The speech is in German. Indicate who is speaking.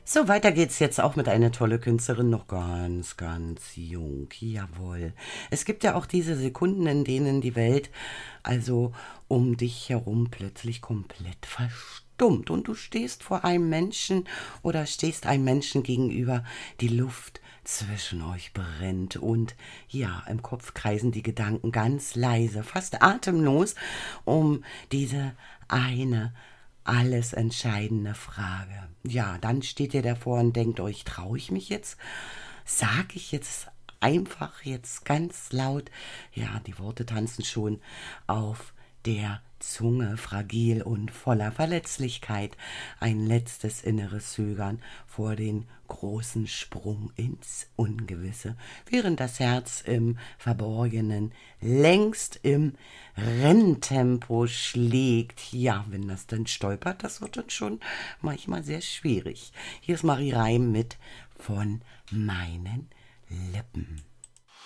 Speaker 1: So, weiter geht's jetzt auch mit einer tolle Künstlerin, noch ganz, ganz jung. Jawohl. Es gibt ja auch diese Sekunden, in denen die Welt also um dich herum plötzlich komplett verstummt und du stehst vor einem Menschen oder stehst einem Menschen gegenüber, die Luft zwischen euch brennt und ja, im Kopf kreisen die Gedanken ganz leise, fast atemlos um diese eine alles entscheidende Frage. Ja, dann steht ihr davor und denkt euch, traue ich mich jetzt? Sag ich jetzt einfach jetzt ganz laut? Ja, die Worte tanzen schon auf der Zunge, fragil und voller Verletzlichkeit, ein letztes inneres Zögern vor den großen Sprung ins Ungewisse, während das Herz im Verborgenen längst im Renntempo schlägt. Ja, wenn das dann stolpert, das wird dann schon manchmal sehr schwierig. Hier ist Marie Reim mit von meinen Lippen.